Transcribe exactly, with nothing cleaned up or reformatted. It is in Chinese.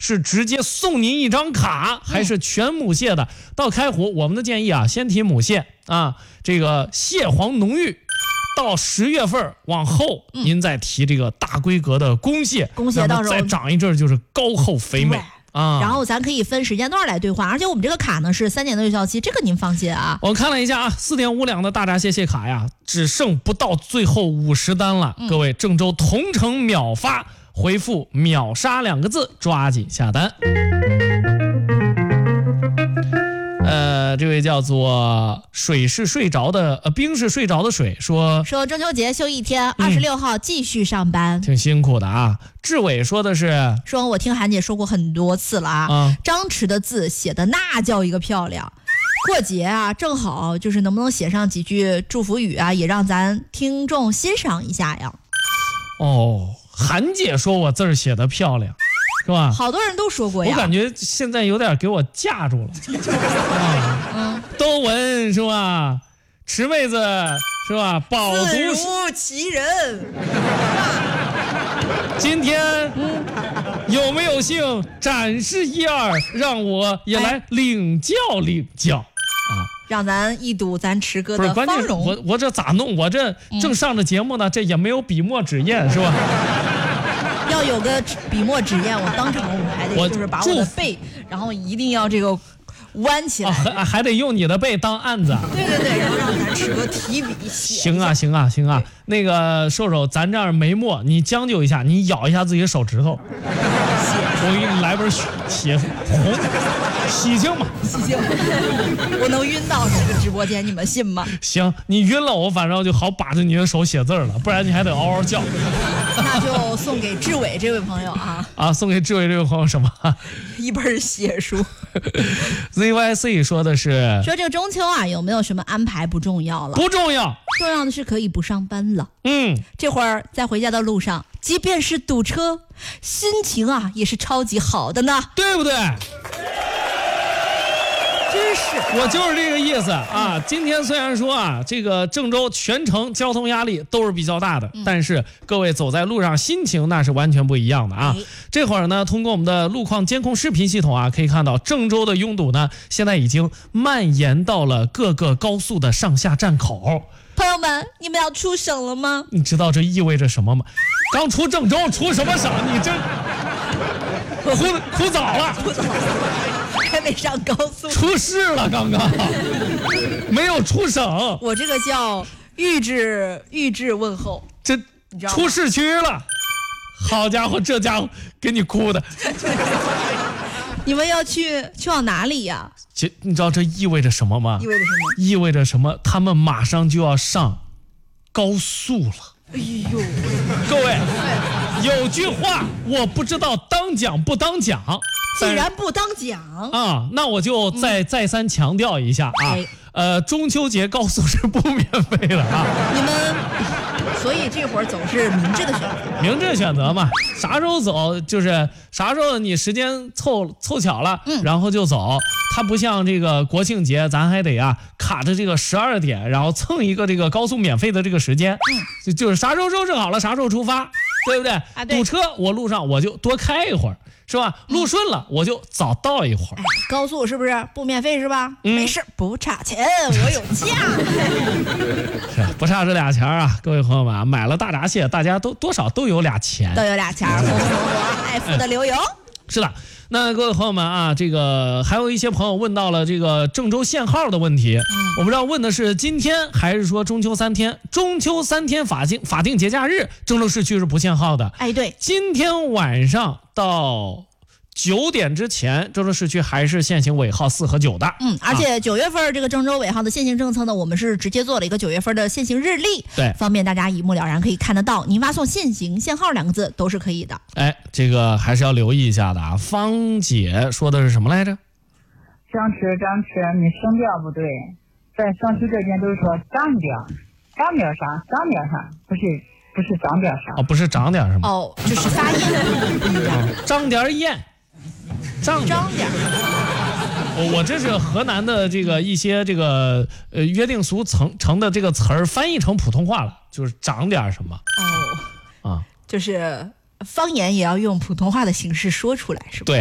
是直接送您一张卡，还是全母蟹的？到开湖，我们的建议啊，先提母蟹啊，这个蟹黄浓郁。到十月份往后，嗯、您再提这个大规格的公蟹， 公蟹到时候再长一阵就是高厚肥美啊。 然后咱可以分时间段来兑换，而且我们这个卡呢是三年的有效期，这个您放心啊。 我看了一下啊，四点五两的大闸蟹蟹卡呀，只剩不到最后五十单了。嗯、各位，郑州同城秒发，回复“秒杀”两个字，抓紧下单。呃，这位叫做水是睡着的，呃，冰是睡着的水，说说中秋节休一天，二十六号继续上班， 挺辛苦的啊。志伟说的是， 说我听韩姐说过很多次了啊，嗯、张弛的字写的那叫一个漂亮。过节啊，正好就是能不能写上几句祝福语啊，也让咱听众欣赏一下呀。 哦，韩姐说我字儿写的漂亮。是吧？ 好多人都说过呀。 我感觉现在有点给我架住了。啊、嗯，都闻是吧？池妹子是吧？饱读字如其人。 今天、嗯、有没有幸展示一二，让我也来领教领教、哎、啊！ 让咱一睹咱池哥的芳容。 我我这咋弄？我这正上着节目呢，嗯、这也没有笔墨纸砚是吧？ 要有个笔墨纸砚，我当场我还得就是把我的背，然后一定要这个弯起来， 哦、还, 还得用你的背当案子。 对对对，然后让咱池哥提笔写。 行啊行啊行啊，那个瘦瘦，咱这儿没墨，你将就一下，你咬一下自己手指头。我给你来本写红喜庆嘛， 喜庆。我能晕到这个直播间，你们信吗？ 行，你晕了，我反正就好把着你的手写字了，不然你还得嗷嗷叫。 那就送给志伟这位朋友啊啊，送给志伟这位朋友什么？ 一本写书。 Z Y C 说的是说这个中秋啊，有没有什么安排不重要了， 不重要， 重要的是可以不上班了。 嗯， 这会儿在回家的路上，即便是堵车，心情啊也是超级好的呢， 对不对？ 真是， 我就是这个意思啊！今天虽然说啊，这个郑州全程交通压力都是比较大的，嗯、但是各位走在路上心情那是完全不一样的啊！哎、这会儿呢，通过我们的路况监控视频系统啊，可以看到郑州的拥堵呢，现在已经蔓延到了各个高速的上下站口。 朋友们，你们要出省了吗？ 你知道这意味着什么吗？刚出郑州，出什么省？你这哭哭早了， 哭早了。还没上高速， 出事了，刚刚没有出省。 我这个叫预制预制问候， 这出市区了。好家伙，这家伙给你哭的。 你们要去去往哪里呀？ 这你知道这意味着什么吗？ 意味着什么？ 意味着什么？他们马上就要上高速了。 哎呦， 各位，有句话我不知道当讲不当讲。 既然不当讲啊，那我就再、嗯、再三强调一下啊，哎、呃，中秋节高速是不免费的啊。 你们，所以这会儿走是明智的选择， 明智选择嘛，啥时候走就是啥时候你时间凑凑巧了，嗯，然后就走。它不像这个国庆节，咱还得啊卡着这个十二点，然后蹭一个这个高速免费的这个时间，嗯，就就是啥时候收拾好了，啥时候出发，对不对？啊，对。堵车我路上我就多开一会儿。是吧？路顺了，我就早到一会儿、 哎。高速是不是不免费是吧？嗯、没事，不差钱，我有价。 是不差这俩钱啊！各位朋友们啊，买了大闸蟹，大家都多少都有俩钱， 都有俩钱。红红火，爱富的流油。 是的，那各位朋友们啊，这个还有一些朋友问到了这个郑州限号的问题，嗯、我不知道问的是今天还是说中秋三天？中秋三天法定法定节假日，郑州市区是不限号的。 哎，对， 今天晚上到九点之前，郑州市区还是限行尾号四和九的。 嗯，而且九月份这个郑州尾号的限行政策呢，我们是直接做了一个九月份的限行日历， 对， 方便大家一目了然可以看得到。您发送限行限号两个字都是可以的。 哎，这个还是要留意一下的啊。芳姐说的是什么来着？ 张弛张弛，你声调不对，在上期这边都是说长点，长点啥？长点啥？不是。不是长点啥？ 哦，不是长点什么？ 哦，就是发音不一样。 长点燕，长长点。 我我这是河南的这个一些这个呃约定俗成成的这个词儿翻译成普通话了，就是长点什么？ 哦，啊，就是方言也要用普通话的形式说出来，是吧？ 对。